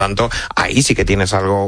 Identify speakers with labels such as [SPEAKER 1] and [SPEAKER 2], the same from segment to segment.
[SPEAKER 1] tanto, ahí sí que tienes algo,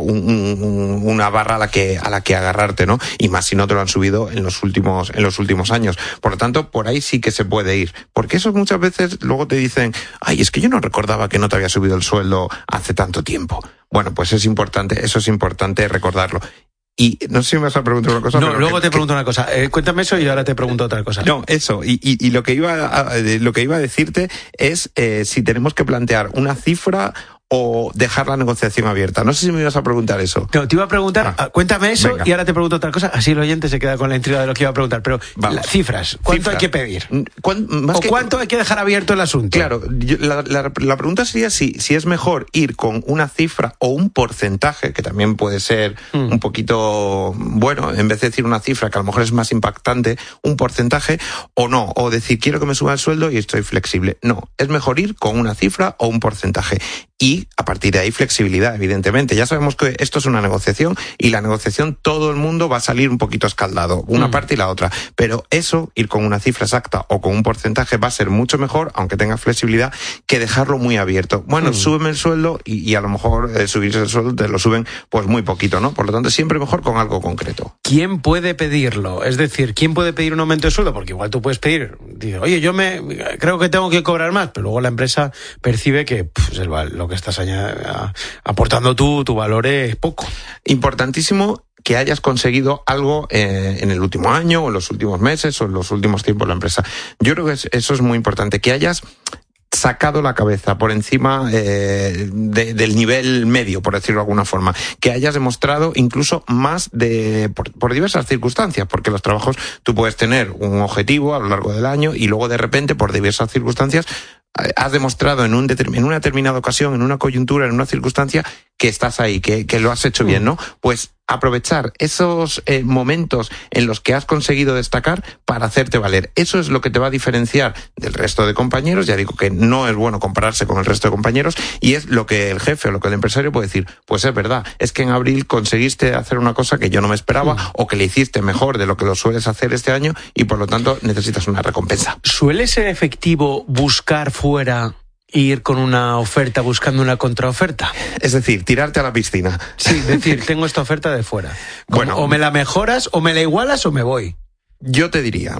[SPEAKER 1] una barra a la que agarrarte, ¿no? Y más si no te lo han subido en los últimos años. Por lo tanto, por ahí sí que se puede ir. Porque eso muchas veces luego te dicen, ay, es que yo no recordaba que no te había subido el sueldo hace tanto tiempo. Bueno, pues eso es importante recordarlo. Y no sé si me vas a preguntar una cosa.
[SPEAKER 2] No, pero luego te pregunto una cosa. Cuéntame eso y ahora te pregunto otra cosa.
[SPEAKER 1] No, eso. Y lo que iba a decirte es si tenemos que plantear una cifra o dejar la negociación abierta. No sé si me ibas a preguntar eso.
[SPEAKER 2] No, te iba a preguntar, cuéntame eso, venga. Y ahora te pregunto otra cosa, así el oyente se queda con la intriga de lo que iba a preguntar. Pero las cifras, ¿cuánto hay que pedir? ¿Cuánto hay que dejar abierto el asunto?
[SPEAKER 1] Claro, la pregunta sería si es mejor ir con una cifra o un porcentaje, que también puede ser un poquito, bueno, en vez de decir una cifra que a lo mejor es más impactante, un porcentaje, o no, o decir quiero que me suba el sueldo y estoy flexible. No, es mejor ir con una cifra o un porcentaje. Y a partir de ahí flexibilidad, evidentemente. Ya sabemos que esto es una negociación y la negociación todo el mundo va a salir un poquito escaldado, una parte y la otra. Pero eso, ir con una cifra exacta o con un porcentaje va a ser mucho mejor, aunque tenga flexibilidad, que dejarlo muy abierto. Bueno, súbeme el sueldo y a lo mejor subirse el sueldo te lo suben pues muy poquito, ¿no? Por lo tanto, siempre mejor con algo concreto.
[SPEAKER 2] ¿Quién puede pedirlo? Es decir, ¿quién puede pedir un aumento de sueldo? Porque igual tú puedes pedir, oye, creo que tengo que cobrar más, pero luego la empresa percibe que lo que estás aportando tu valor es poco.
[SPEAKER 1] Importantísimo que hayas conseguido algo en el último año o en los últimos meses o en los últimos tiempos de la empresa. Yo creo que eso es muy importante, que hayas sacado la cabeza por encima del nivel medio, por decirlo de alguna forma, que hayas demostrado incluso más por diversas circunstancias, porque los trabajos tú puedes tener un objetivo a lo largo del año y luego de repente por diversas circunstancias has demostrado en una determinada ocasión, en una coyuntura, en una circunstancia, que estás ahí, que lo has hecho bien, ¿no? Pues aprovechar esos momentos en los que has conseguido destacar para hacerte valer. Eso es lo que te va a diferenciar del resto de compañeros. Ya digo que no es bueno compararse con el resto de compañeros y es lo que el jefe o lo que el empresario puede decir. Pues es verdad, es que en abril conseguiste hacer una cosa que yo no me esperaba o que le hiciste mejor de lo que lo sueles hacer este año y por lo tanto necesitas una recompensa.
[SPEAKER 2] ¿Suele ser efectivo buscar fuera e ir con una oferta buscando una contraoferta?
[SPEAKER 1] Es decir, tirarte a la piscina.
[SPEAKER 2] Sí, decir, tengo esta oferta de fuera. Bueno, o me la mejoras, o me la igualas, o me voy.
[SPEAKER 1] Yo diría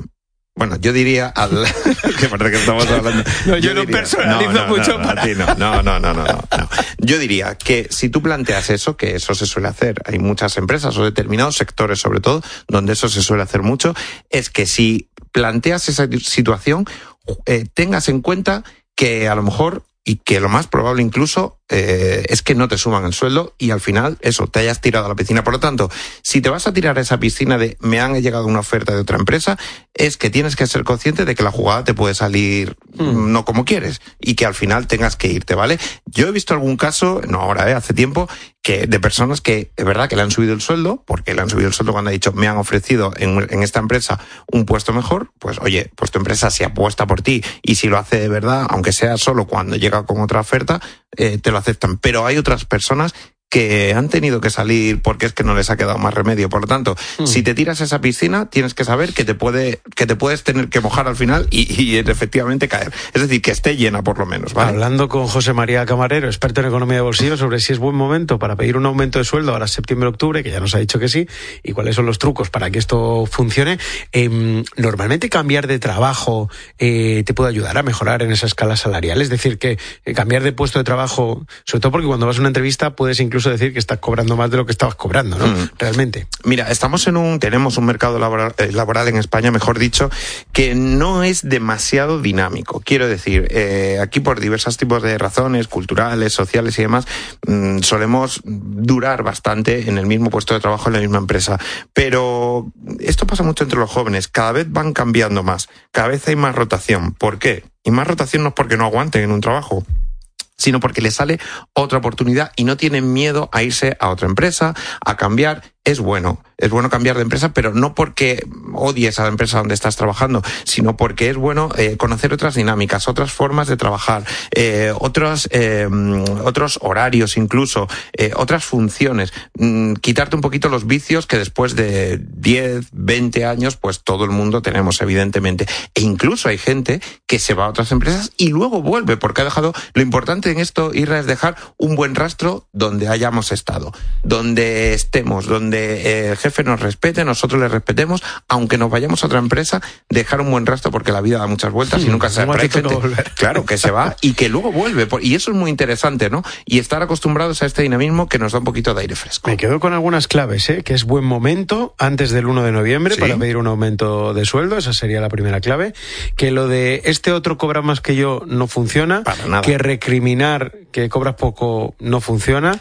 [SPEAKER 1] al... que parece que estamos hablando...
[SPEAKER 2] No, yo no personalizo mucho para...
[SPEAKER 1] No. Yo diría que si tú planteas eso, que eso se suele hacer, hay muchas empresas o determinados sectores sobre todo, donde eso se suele hacer mucho, es que si planteas esa situación, tengas en cuenta que a lo mejor, y que lo más probable incluso, es que no te suban el sueldo y al final, eso, te hayas tirado a la piscina. Por lo tanto, si te vas a tirar a esa piscina de me han llegado una oferta de otra empresa, es que tienes que ser consciente de que la jugada te puede salir no como quieres y que al final tengas que irte, ¿vale? Yo he visto algún caso, no ahora, hace tiempo, que de personas que es verdad que le han subido el sueldo, porque le han subido el sueldo cuando ha dicho me han ofrecido en esta empresa un puesto mejor, pues oye, pues tu empresa se apuesta por ti y si lo hace de verdad, aunque sea solo cuando llega con otra oferta, te lo aceptan. Pero hay otras personas que han tenido que salir porque es que no les ha quedado más remedio. Por lo tanto, si te tiras a esa piscina, tienes que saber que te puedes tener que mojar al final y efectivamente caer. Es decir, que esté llena por lo menos, ¿vale?
[SPEAKER 2] Hablando con José María Camarero, experto en economía de bolsillo, sobre si es buen momento para pedir un aumento de sueldo ahora septiembre-octubre, que ya nos ha dicho que sí, y cuáles son los trucos para que esto funcione. Normalmente cambiar de trabajo te puede ayudar a mejorar en esa escala salarial. Es decir, que cambiar de puesto de trabajo, sobre todo porque cuando vas a una entrevista puedes incluso decir que estás cobrando más de lo que estabas cobrando, ¿no? Realmente.
[SPEAKER 1] Mira, tenemos un mercado laboral en España, mejor dicho, que no es demasiado dinámico. Quiero decir, aquí por diversos tipos de razones, culturales, sociales y demás, solemos durar bastante en el mismo puesto de trabajo en la misma empresa. Pero esto pasa mucho entre los jóvenes. Cada vez van cambiando más. Cada vez hay más rotación. ¿Por qué? Y más rotación no es porque no aguanten en un trabajo, sino porque les sale otra oportunidad y no tienen miedo a irse a otra empresa, a cambiar es bueno cambiar de empresa, pero no porque odies a la empresa donde estás trabajando, sino porque es bueno conocer otras dinámicas, otras formas de trabajar, otros horarios incluso, otras funciones, quitarte un poquito los vicios que después de 10, 20 años, pues todo el mundo tenemos, evidentemente. E incluso hay gente que se va a otras empresas y luego vuelve, porque ha dejado... Lo importante en esto, Irra, es dejar un buen rastro donde hayamos estado, donde estemos, donde el jefe nos respete, nosotros le respetemos, aunque nos vayamos a otra empresa, dejar un buen rastro, porque la vida da muchas vueltas y nunca se sabe. Pero hay gente, claro, que se va y que luego vuelve, y eso es muy interesante, ¿no? Y estar acostumbrados a este dinamismo que nos da un poquito de aire fresco.
[SPEAKER 2] Me quedo con algunas claves, que es buen momento antes del 1 de noviembre para pedir un aumento de sueldo, esa sería la primera clave, que lo de este otro cobra más que yo no funciona,
[SPEAKER 1] para nada.
[SPEAKER 2] Que recriminar que cobras poco no funciona,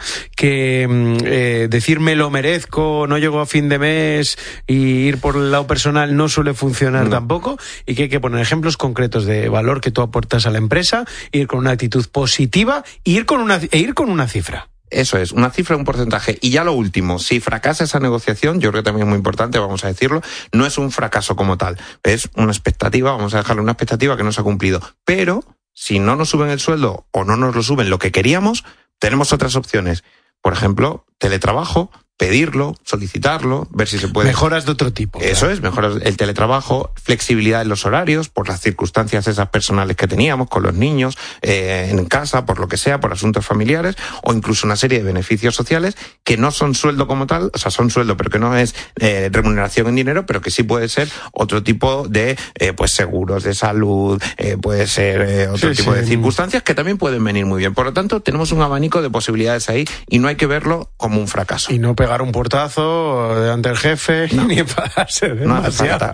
[SPEAKER 2] que decir me lo merezco, no llego a fin de mes y ir por el lado personal no suele funcionar tampoco, y que hay que poner ejemplos concretos de valor que tú aportas a la empresa, ir con una actitud positiva e ir con una cifra.
[SPEAKER 1] Eso es, una cifra, un porcentaje. Y ya lo último, si fracasa esa negociación, yo creo que también es muy importante, vamos a decirlo, no es un fracaso como tal, es una expectativa, vamos a dejarle una expectativa que no se ha cumplido. Pero si no nos suben el sueldo o no nos lo suben lo que queríamos, tenemos otras opciones. Por ejemplo, teletrabajo, pedirlo, solicitarlo, ver si se puede.
[SPEAKER 2] Mejoras de otro tipo.
[SPEAKER 1] Eso es, mejoras el teletrabajo, flexibilidad en los horarios, por las circunstancias esas personales que teníamos, con los niños, en casa, por lo que sea, por asuntos familiares, o incluso una serie de beneficios sociales que no son sueldo como tal, o sea, son sueldo, pero que no es remuneración en dinero, pero que sí puede ser otro tipo de pues seguros de salud, puede ser otro tipo de circunstancias que también pueden venir muy bien. Por lo tanto, tenemos un abanico de posibilidades ahí y no hay que verlo como un fracaso.
[SPEAKER 2] Y no pegar un portazo delante del jefe, ni enfadarse demasiado.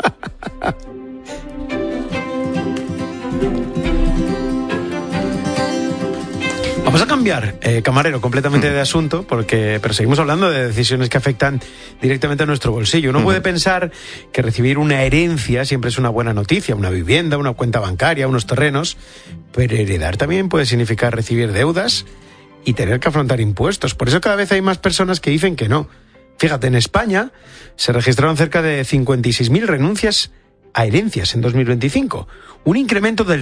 [SPEAKER 2] Vamos a cambiar, camarero, completamente de asunto, pero seguimos hablando de decisiones que afectan directamente a nuestro bolsillo. Uno puede pensar que recibir una herencia siempre es una buena noticia, una vivienda, una cuenta bancaria, unos terrenos, pero heredar también puede significar recibir deudas y tener que afrontar impuestos. Por eso cada vez hay más personas que dicen que no. Fíjate, en España se registraron cerca de 56.000 renuncias a herencias en 2025, un incremento del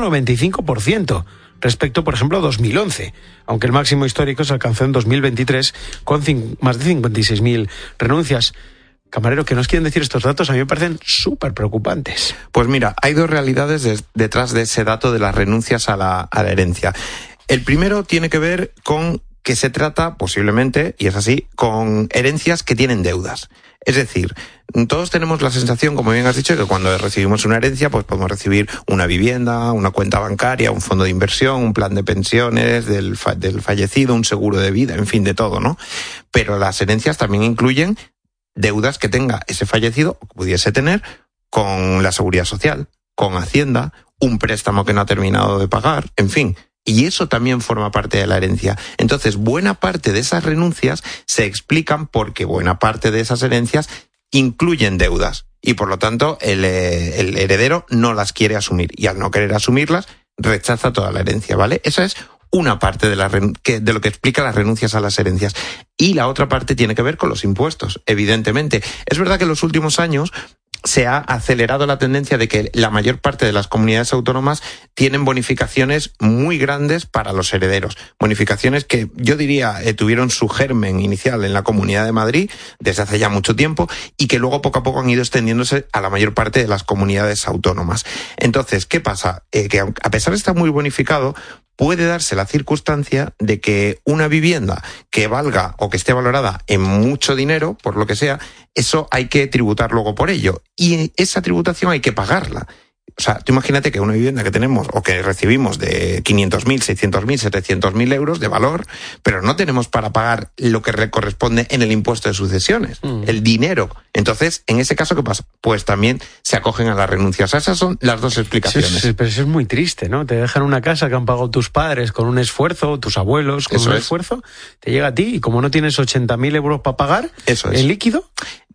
[SPEAKER 2] 195% respecto, por ejemplo, a 2011, aunque el máximo histórico se alcanzó en 2023 con más de 56.000 renuncias. Camarero, ¿qué nos quieren decir estos datos? A mí me parecen súper preocupantes.
[SPEAKER 1] Pues mira, hay dos realidades detrás de ese dato de las renuncias a la herencia. El primero tiene que ver con que se trata, posiblemente, y es así, con herencias que tienen deudas. Es decir, todos tenemos la sensación, como bien has dicho, que cuando recibimos una herencia, pues podemos recibir una vivienda, una cuenta bancaria, un fondo de inversión, un plan de pensiones del fallecido, un seguro de vida, en fin, de todo, ¿no? Pero las herencias también incluyen deudas que tenga ese fallecido, o que pudiese tener, con la Seguridad Social, con Hacienda, un préstamo que no ha terminado de pagar, en fin. Y eso también forma parte de la herencia. Entonces, buena parte de esas renuncias se explican porque buena parte de esas herencias incluyen deudas. Y por lo tanto, el heredero no las quiere asumir. Y al no querer asumirlas, rechaza toda la herencia, ¿vale? Esa es una parte de lo que explica las renuncias a las herencias. Y la otra parte tiene que ver con los impuestos, evidentemente. Es verdad que en los últimos años se ha acelerado la tendencia de que la mayor parte de las comunidades autónomas tienen bonificaciones muy grandes para los herederos. Bonificaciones que yo diría tuvieron su germen inicial en la Comunidad de Madrid desde hace ya mucho tiempo y que luego poco a poco han ido extendiéndose a la mayor parte de las comunidades autónomas. Entonces, ¿qué pasa? Que a pesar de estar muy bonificado, puede darse la circunstancia de que una vivienda que valga o que esté valorada en mucho dinero, por lo que sea, eso hay que tributar luego por ello. Y esa tributación hay que pagarla. O sea, tú imagínate que una vivienda que tenemos o que recibimos de 500.000, 600.000, 700.000 euros de valor, pero no tenemos para pagar lo que le corresponde en el impuesto de sucesiones, el dinero. Entonces, en ese caso, ¿qué pasa? Pues también se acogen a las renuncias. O sea, esas son las dos explicaciones.
[SPEAKER 2] Sí, pero eso es muy triste, ¿no? Te dejan una casa que han pagado tus padres con un esfuerzo, tus abuelos con un esfuerzo, te llega a ti y como no tienes 80.000 euros para pagar,
[SPEAKER 1] eso es.
[SPEAKER 2] ¿el líquido?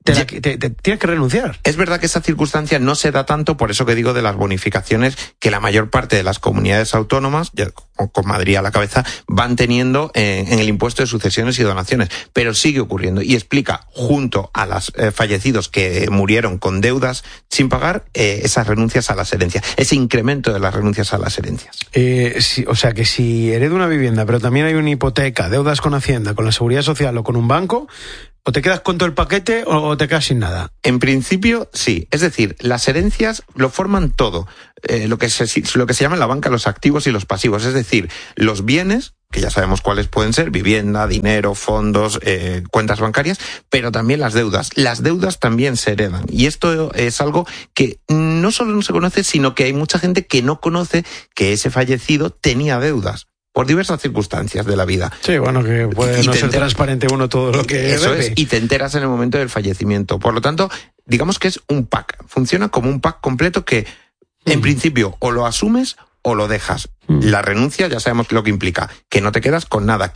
[SPEAKER 2] tienes que renunciar.
[SPEAKER 1] Es verdad que esa circunstancia no se da tanto, por eso que digo de las bonificaciones que la mayor parte de las comunidades autónomas, ya con Madrid a la cabeza, van teniendo en el impuesto de sucesiones y donaciones. Pero sigue ocurriendo y explica, junto a los fallecidos que murieron con deudas sin pagar, esas renuncias a las herencias, ese incremento de las renuncias a las herencias.
[SPEAKER 2] O sea que si heredo una vivienda, pero también hay una hipoteca, deudas con Hacienda, con la Seguridad Social o con un banco, ¿o te quedas con todo el paquete o te quedas sin nada?
[SPEAKER 1] En principio, sí. Es decir, las herencias lo forman todo. Lo que se llama en la banca los activos y los pasivos. Es decir, los bienes, que ya sabemos cuáles pueden ser, vivienda, dinero, fondos, cuentas bancarias, pero también las deudas. Las deudas también se heredan. Y esto es algo que no solo no se conoce, sino que hay mucha gente que no conoce que ese fallecido tenía deudas. Por diversas circunstancias de la vida.
[SPEAKER 2] Sí, bueno, que puede no ser transparente uno todo lo que
[SPEAKER 1] eso
[SPEAKER 2] debe.
[SPEAKER 1] Es, y te enteras en el momento del fallecimiento. Por lo tanto, digamos que es un pack. Funciona como un pack completo que, en principio, o lo asumes o lo dejas. La renuncia ya sabemos lo que implica, que no te quedas con nada,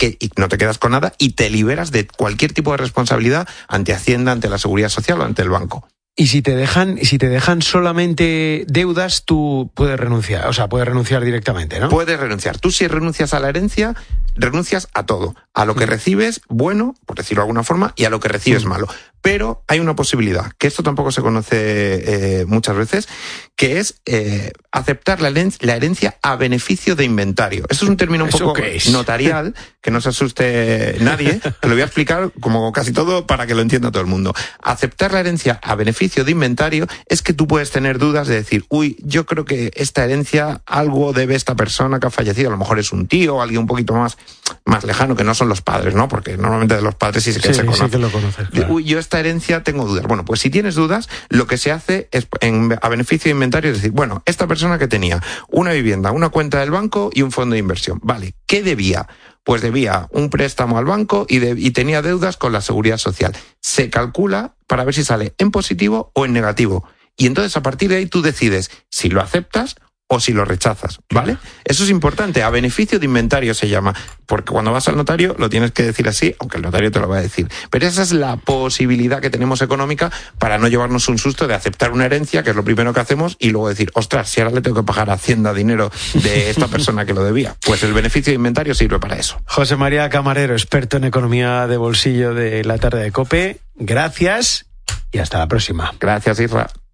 [SPEAKER 1] y te liberas de cualquier tipo de responsabilidad ante Hacienda, ante la Seguridad Social o ante el banco.
[SPEAKER 2] Y si te dejan solamente deudas, tú puedes renunciar, puedes renunciar directamente, ¿no?
[SPEAKER 1] Puedes renunciar. Tú, si renuncias a la herencia, renuncias a todo. A lo que recibes, bueno, por decirlo de alguna forma, y a lo que recibes, malo. Pero hay una posibilidad, que esto tampoco se conoce muchas veces, que es aceptar la herencia a beneficio de inventario. Esto es un término un poco notarial, que no se asuste nadie. Te lo voy a explicar como casi todo para que lo entienda todo el mundo. Aceptar la herencia a beneficio de inventario es que tú puedes tener dudas de decir, yo creo que esta herencia algo debe esta persona que ha fallecido. A lo mejor es un tío, alguien un poquito más lejano, que no son los padres, ¿no? Porque normalmente de los padres sí se conoce.
[SPEAKER 2] Sí que lo conoces, claro.
[SPEAKER 1] Yo esta herencia tengo dudas. Bueno, pues si tienes dudas, lo que se hace es a beneficio de inventario es decir, bueno, esta persona que tenía una vivienda, una cuenta del banco y un fondo de inversión. Vale, ¿qué debía? Pues debía un préstamo al banco y tenía deudas con la Seguridad Social. Se calcula para ver si sale en positivo o en negativo. Y entonces a partir de ahí tú decides si lo aceptas o si lo rechazas, ¿vale? Eso es importante, a beneficio de inventario se llama, porque cuando vas al notario lo tienes que decir así, aunque el notario te lo va a decir. Pero esa es la posibilidad que tenemos económica para no llevarnos un susto de aceptar una herencia, que es lo primero que hacemos, y luego decir, ostras, si ahora le tengo que pagar a Hacienda dinero de esta persona que lo debía. Pues el beneficio de inventario sirve para eso.
[SPEAKER 2] José María Camarero, experto en economía de bolsillo de La Tarde de COPE, gracias y hasta la próxima.
[SPEAKER 1] Gracias, Isra.